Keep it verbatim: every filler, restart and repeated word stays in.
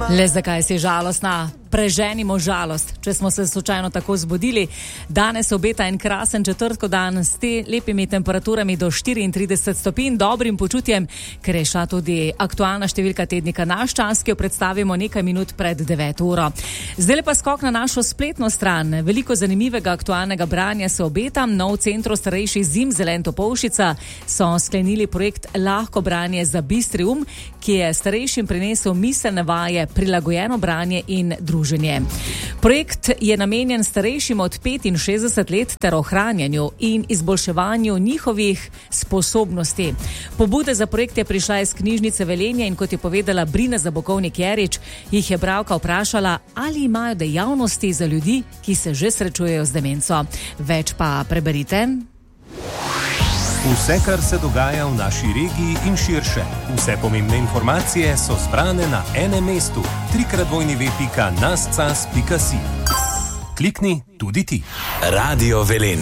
Le zakaj si žalostna? Preženimo žalost, če smo se slučajno tako zbudili. Danes obeta en krasen četrtkov dan s te lepimi temperaturami do štiriintrideset stopinj, dobrim počutjem, ker je šla tudi aktualna številka tednika Naš čas, ki jo predstavimo nekaj minut pred deveto uro. Zdaj pa skok na našo spletno stran. Veliko zanimivega aktualnega branja se obeta. Nov Centru starejših zim Zelen Topolšica so sklenili projekt Lahko branje za bistri um, ki je starejšim prinesel miselne vaje, prilagojeno branje in druženje. Projekt je namenjen starejšim od petinšestdeset let ter ohranjanju in izboljševanju njihovih sposobnosti. Pobuda za projekt je prišla iz knjižnice Velenje in kot je povedala Brina Zabokovnik Jerič, jih je bralka vprašala, ali imajo dejavnosti za ljudi, ki se že srečujejo z demenco. Več pa preberite. Vse, kar se dogaja v naši regiji in širše. Vse pomembne informacije so zbrane na enem mestu. trikrat dvojni ve pika nascas pika si. Klikni tudi ti. Radio Velenje.